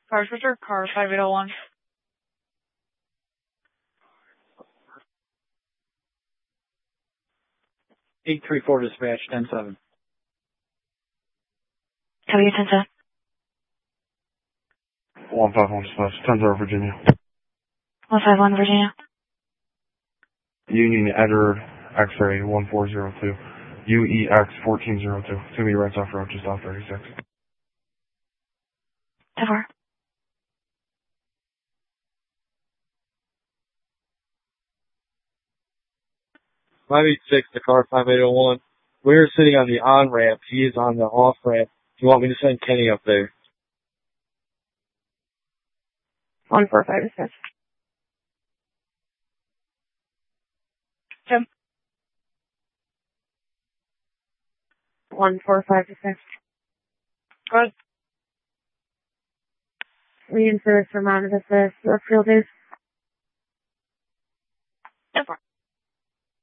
Car switcher, car 5801. 834 dispatch, 10-7. W 10-7. 151 dispatch, 10-0 Virginia. 151 Virginia. Union Edward X-ray 1402. UEX 1402. To me right off road, just off 36. 10-4. Five 8-6 to car 5801. We're sitting on the on-ramp. He is on the off-ramp. Do you want me to send Kenny up there? 145 dispatch. Jim. 145 dispatch. Good. Reinforce for Mount Vista, Yorkfield is